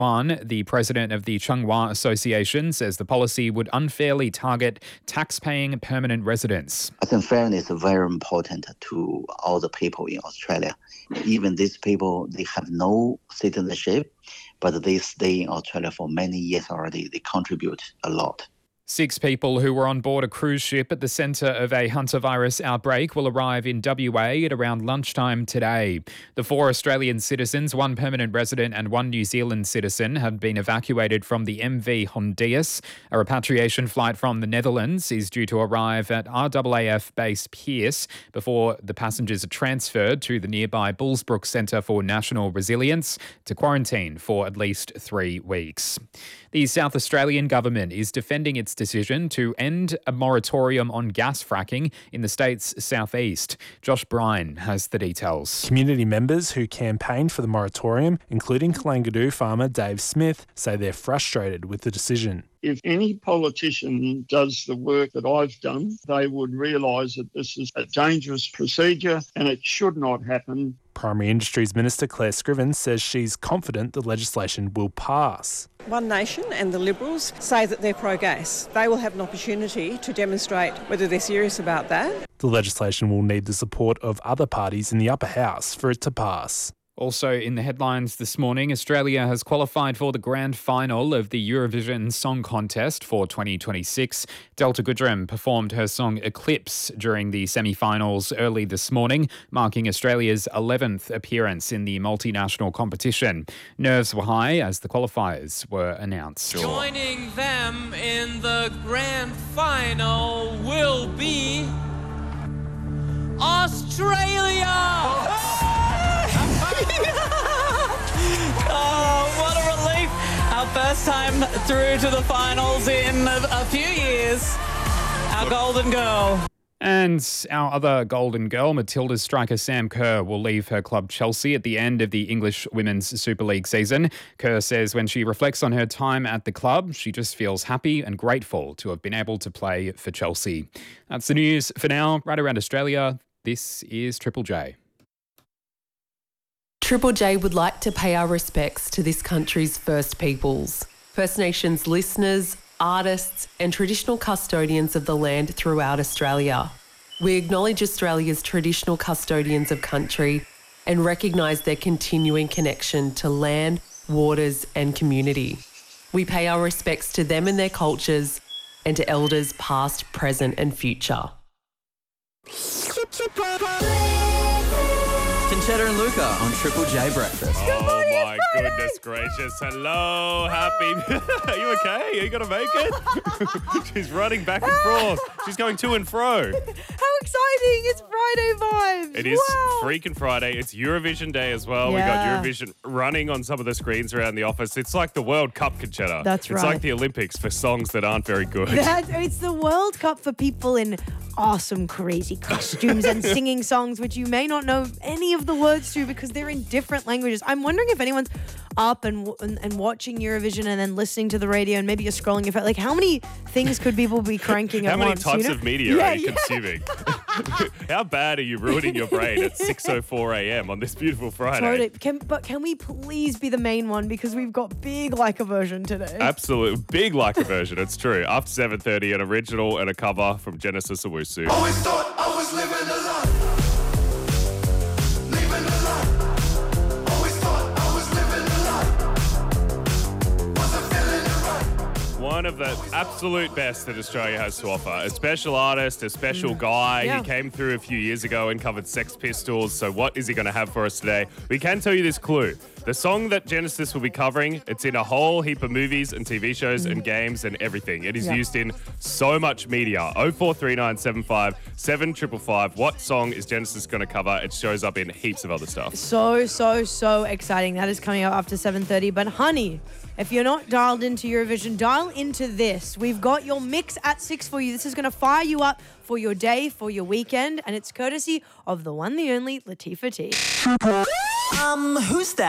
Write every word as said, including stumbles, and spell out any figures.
Wan, the president of the Changhua Association, says the policy would unfairly target tax-paying permanent residents. I think fairness is very important to all the people in Australia. Even these people, they have no citizenship, but they stay in Australia for many years already. They contribute a lot. Six people who were on board a cruise ship at the centre of a hantavirus outbreak will arrive in W A at around lunchtime today. The four Australian citizens, one permanent resident and one New Zealand citizen, have been evacuated from the M V Hondias. A repatriation flight from the Netherlands is due to arrive at R A A F base Pearce before the passengers are transferred to the nearby Bullsbrook Centre for National Resilience to quarantine for at least three weeks. The South Australian government is defending its decision to end a moratorium on gas fracking in the state's southeast. Josh Bryan has the details. Community members who campaigned for the moratorium, including Kalangadoo farmer Dave Smith, say they're frustrated with the decision. If any politician does the work that I've done, they would realise that this is a dangerous procedure and it should not happen. Primary Industries Minister Claire Scriven says she's confident the legislation will pass. One Nation and the Liberals say that they're pro-gas. They will have an opportunity to demonstrate whether they're serious about that. The legislation will need the support of other parties in the upper house for it to pass. Also in the headlines this morning, Australia has qualified for the grand final of the Eurovision Song Contest for twenty twenty-six. Delta Goodrem performed her song Eclipse during the semi-finals early this morning, marking Australia's eleventh appearance in the multinational competition. Nerves were high as the qualifiers were announced. Joining them in the grand final will be Australia! Oh, what a relief. Our first time through to the finals in a, a few years. Our golden girl. And our other golden girl, Matilda's striker Sam Kerr, will leave her club Chelsea at the end of the English Women's Super League season. Kerr says when she reflects on her time at the club, she just feels happy and grateful to have been able to play for Chelsea. That's the news for now. Right around Australia, this is Triple J. Triple J would like to pay our respects to this country's First Peoples, First Nations listeners, artists and traditional custodians of the land throughout Australia. We acknowledge Australia's traditional custodians of country and recognise their continuing connection to land, waters and community. We pay our respects to them and their cultures and to elders past, present and future. Conchetta and Luca on Triple J Breakfast. Oh my goodness gracious. Hello, happy. Are you okay? Are you going to make it? She's running back and forth. She's going to and fro. How exciting. It's Friday vibes. It is wow. freaking Friday. It's Eurovision Day as well. Yeah. We got Eurovision running on some of the screens around the office. It's like the World Cup, Conchetta. That's it's right. It's like the Olympics for songs that aren't very good. That, it's the World Cup for people in awesome, crazy costumes and singing songs, which you may not know any of the words to because they're in different languages. I'm wondering if anyone's up and, and and watching Eurovision and then listening to the radio and maybe you're scrolling your phone. Like, how many things could people be cranking at How many once? types you know? of media yeah, are you yeah. consuming? How bad are you ruining your brain at six oh four a.m. on this beautiful Friday? Totally. Can, but can we please be the main one because we've got big like a version today. Absolute big like a version. It's true. After seven thirty, an original and a cover from Genesis Owusu. Always thought I was living a lie. Living a lie. Always thought I was living a lie. Wasn't feeling it right. One of the absolute best that Australia has to offer. A special artist, a special guy. Yeah. He came through a few years ago and covered Sex Pistols. So what is he going to have for us today? We can tell you this clue. The song that Genesis will be covering, it's in a whole heap of movies and T V shows and games and everything. It is Yeah. used in so much media. oh four three nine seven five seven five five five. What song is Genesis going to cover? It shows up in heaps of other stuff. So, so, so exciting. That is coming up after seven thirty. But honey, if you're not dialed into Eurovision, dial into this. We've got your mix at six for you. This is going to fire you up for your day, for your weekend. And it's courtesy of the one, the only Latifah T. Um, who's that?